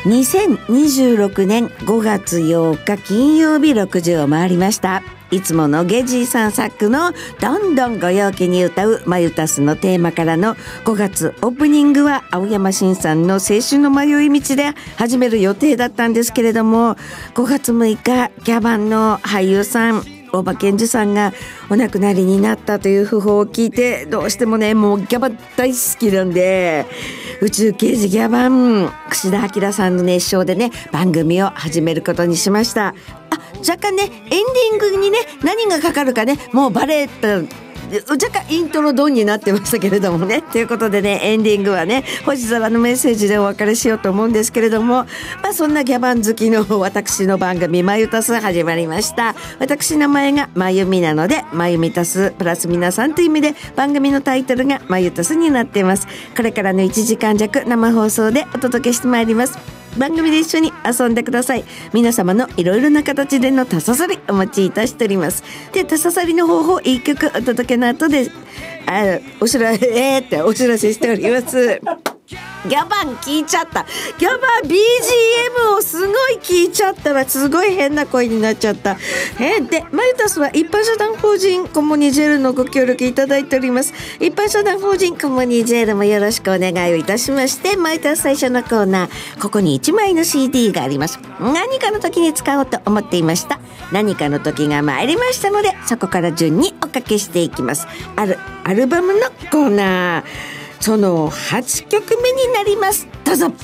2026年5月8日金曜日6時を回りました。いつものゲジーさん作のどんどんご陽気に歌うマユタスのテーマからの5月オープニングは青山新さんの青春の迷い道で始める予定だったんですけれども、5月6日ギャバンの俳優さん大場健二さんがお亡くなりになったという訃報を聞いて、どうしてもねもうギャバン大好きなんで、宇宙刑事ギャバン櫛田明さんの熱唱でね番組を始めることにしました。若干ねエンディングにね何がかかるかねもうバレた若干イントロドンになってましたけれどもね、ということでねエンディングはね星空のメッセージでお別れしようと思うんですけれども、そんなギャバン好きの私の番組マユタス始まりました。私名前がまゆみなのでまゆみたすプラス皆さんという意味で番組のタイトルがマユタスになっています。これからの1時間弱生放送でお届けしてまいります。番組で一緒に遊んでください。皆様のいろいろな形でのたささりお待ちいたしております。で、たささりの方法1曲お届けの後でお知らせしております。ギャバン聞いちゃった。ギャバン BGM をすごい聞いちゃったらすごい変な声になっちゃった。でマユタスは一般社団法人コモニジェルのご協力いただいております。一般社団法人コモニジェルもよろしくお願いをいたしまして、マユタス最初のコーナー、ここに1枚の CD があります。何かの時に使おうと思っていました。何かの時が参りましたので、そこから順におかけしていきます。アルバムのコーナー、その8曲目になります。どうぞ。